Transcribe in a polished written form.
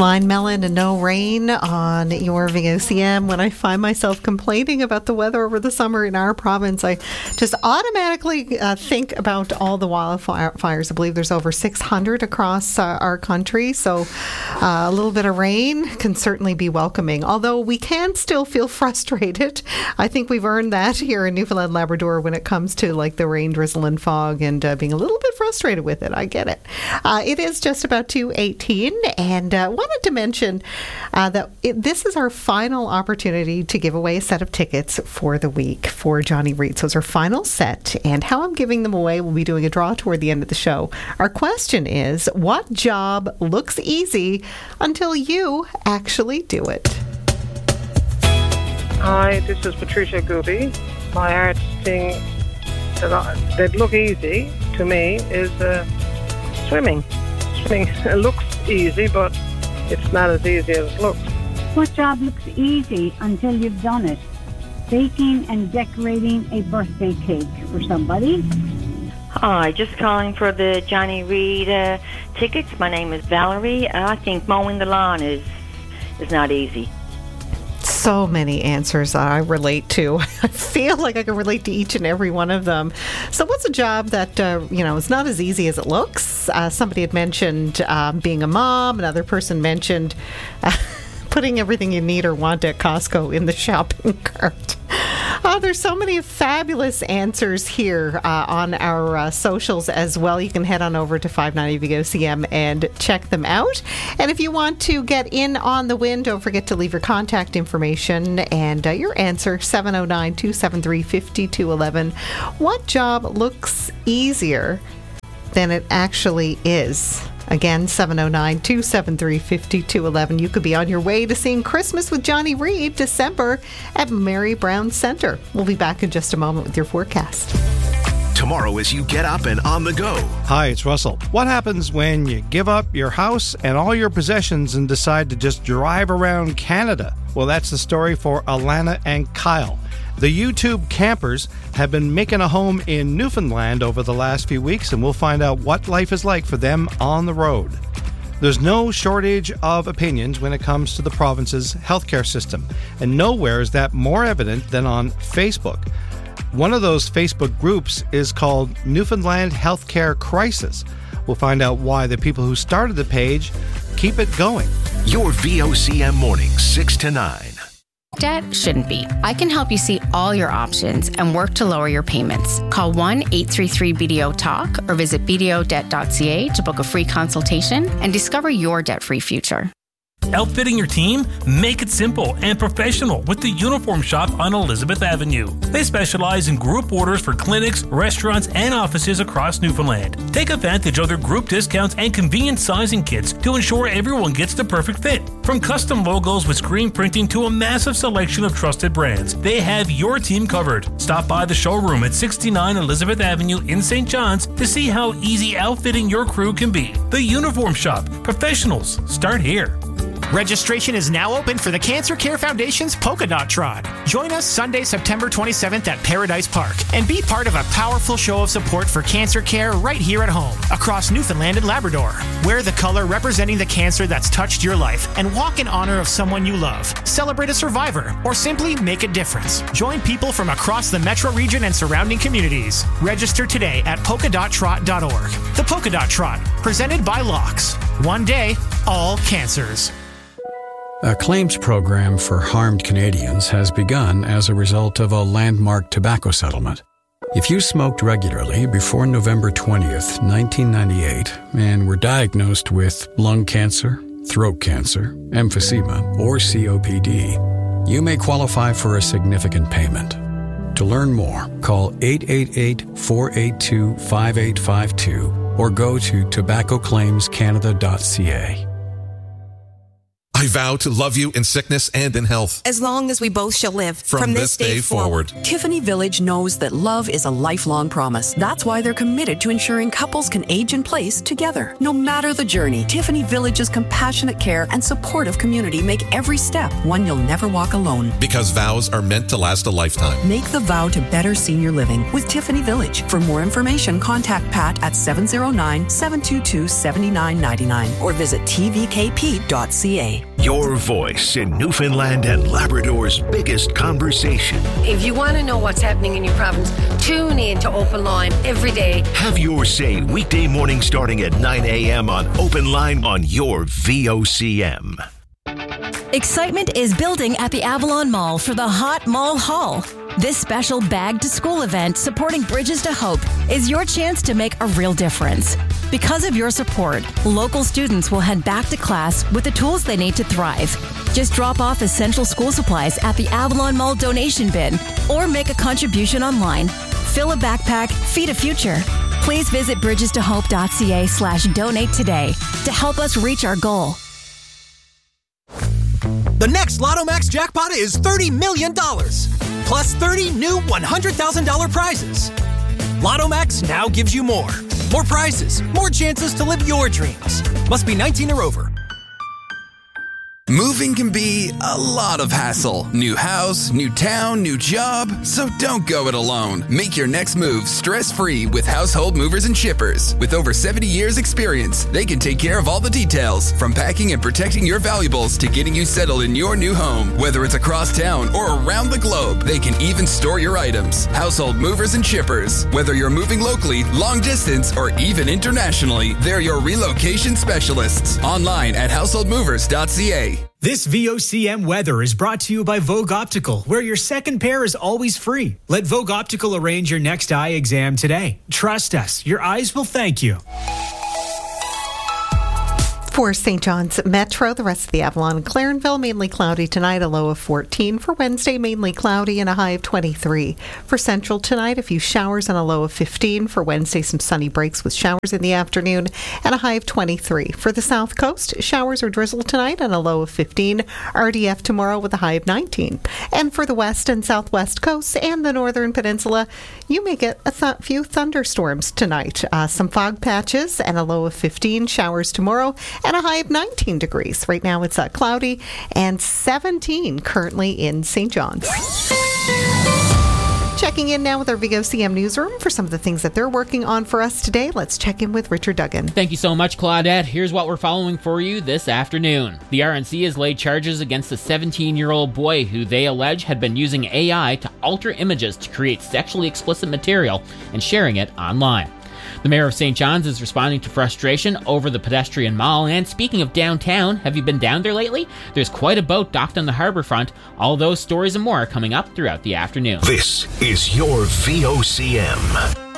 Blind Melon and No Rain on your VOCM. When I find myself complaining about the weather over the summer in our province, I just automatically think about all the wildfires. I believe there's over 600 across our country, so a little bit of rain can certainly be welcoming, although we can still feel frustrated. I think we've earned that here in Newfoundland Labrador when it comes to like the rain, drizzle and fog and being a little bit frustrated with it. I get it. It is just about 2:18, and wanted to mention that this is our final opportunity to give away a set of tickets for the week for Johnny Reid. So it's our final set, and how I'm giving them away, we'll be doing a draw toward the end of the show. Our question is, what job looks easy until you actually do it? Hi, this is Patricia Gooby. My hardest thing that look easy to me is swimming. Swimming looks easy, but it's not as easy as it looks. What job looks easy until you've done it? Baking and decorating a birthday cake for somebody. Hi, just calling for the Johnny Reid tickets. My name is Valerie. I think mowing the lawn is not easy. So many answers I relate to. I feel like I can relate to each and every one of them. So what's a job that, is not as easy as it looks? Somebody had mentioned being a mom. Another person mentioned putting everything you need or want at Costco in the shopping cart. There's so many fabulous answers here on our socials as well. You can head on over to 590 VOCM and check them out. And if you want to get in on the win, don't forget to leave your contact information and your answer, 709-273-5211. What job looks easier than it actually is? Again, 709-273-5211. You could be on your way to seeing Christmas with Johnny Reid, December at Mary Brown Center. We'll be back in just a moment with your forecast. Tomorrow as you get up and on the go. Hi, it's Russell. What happens when you give up your house and all your possessions and decide to just drive around Canada? Well, that's the story for Alana and Kyle. The YouTube campers have been making a home in Newfoundland over the last few weeks, and we'll find out what life is like for them on the road. There's no shortage of opinions when it comes to the province's healthcare system, and nowhere is that more evident than on Facebook. One of those Facebook groups is called Newfoundland Healthcare Crisis. We'll find out why the people who started the page keep it going. Your VOCM mornings, 6 to 9. Debt shouldn't be. I can help you see all your options and work to lower your payments. Call 1-833-BDO-TALK or visit bdodebt.ca to book a free consultation and discover your debt-free future. Outfitting your team? Make it simple and professional with the Uniform Shop on Elizabeth Avenue. They specialize in group orders for clinics, restaurants, and offices across Newfoundland. Take advantage of their group discounts and convenient sizing kits to ensure everyone gets the perfect fit. From custom logos with screen printing to a massive selection of trusted brands, they have your team covered. Stop by the showroom at 69 Elizabeth Avenue in St. John's to see how easy outfitting your crew can be. The Uniform Shop. Professionals start here. Registration is now open for the Cancer Care Foundation's Polka Dot Trot. Join us Sunday, September 27th at Paradise Park and be part of a powerful show of support for cancer care right here at home across Newfoundland and Labrador. Wear the color representing the cancer that's touched your life and walk in honor of someone you love. Celebrate a survivor or simply make a difference. Join people from across the metro region and surrounding communities. Register today at polkadottrot.org. The Polka Dot Trot, presented by Locks. One day, all cancers. A claims program for harmed Canadians has begun as a result of a landmark tobacco settlement. If you smoked regularly before November 20th, 1998, and were diagnosed with lung cancer, throat cancer, emphysema, or COPD, you may qualify for a significant payment. To learn more, call 888-482-5852 or go to tobaccoclaimscanada.ca. I vow to love you in sickness and in health. As long as we both shall live. From this day forward. Tiffany Village knows that love is a lifelong promise. That's why they're committed to ensuring couples can age in place together. No matter the journey, Tiffany Village's compassionate care and supportive community make every step one you'll never walk alone. Because vows are meant to last a lifetime. Make the vow to better senior living with Tiffany Village. For more information, contact Pat at 709-722-7999 or visit tvkp.ca. Your voice in Newfoundland and Labrador's biggest conversation. If you want to know what's happening in your province, tune in to Open Line every day. Have your say weekday morning starting at 9 a.m. on Open Line on your VOCM. Excitement is building at the Avalon Mall for the Hot Mall Haul. This special Bag to School event supporting Bridges to Hope is your chance to make a real difference. Because of your support, local students will head back to class with the tools they need to thrive. Just drop off essential school supplies at the Avalon Mall donation bin or make a contribution online. Fill a backpack, feed a future. Please visit bridgestohope.ca/donate today to help us reach our goal. The next Lotto Max jackpot is $30 million, plus 30 new $100,000 prizes. Lotto Max now gives you more. More prizes, more chances to live your dreams. Must be 19 or over. Moving can be a lot of hassle. New house, new town, new job. So don't go it alone. Make your next move stress-free with Household Movers and Shippers. With over 70 years experience, they can take care of all the details, from packing and protecting your valuables to getting you settled in your new home. Whether it's across town or around the globe, they can even store your items. Household Movers and Shippers. Whether you're moving locally, long distance, or even internationally, they're your relocation specialists. Online at householdmovers.ca. This VOCM weather is brought to you by Vogue Optical, where your second pair is always free. Let Vogue Optical arrange your next eye exam today. Trust us, your eyes will thank you. For St. John's Metro, the rest of the Avalon and Clarenville, mainly cloudy tonight, a low of 14. For Wednesday, mainly cloudy and a high of 23. For Central tonight, a few showers and a low of 15. For Wednesday, some sunny breaks with showers in the afternoon and a high of 23. For the South Coast, showers or drizzle tonight and a low of 15. RDF tomorrow with a high of 19. And for the West and Southwest coasts and the Northern Peninsula, you may get a few thunderstorms tonight. Some fog patches and a low of 15. Showers tomorrow and a high of 19 degrees. Right now it's cloudy and 17 currently in St. John's. Checking in now with our VOCM newsroom for some of the things that they're working on for us today. Let's check in with Richard Duggan. Thank you so much, Claudette. Here's what we're following for you this afternoon. The RNC has laid charges against a 17-year-old boy who they allege had been using AI to alter images to create sexually explicit material and sharing it online. The mayor of St. John's is responding to frustration over the pedestrian mall. And speaking of downtown, have you been down there lately? There's quite a boat docked on the harbor front. All those stories and more are coming up throughout the afternoon. This is your VOCM.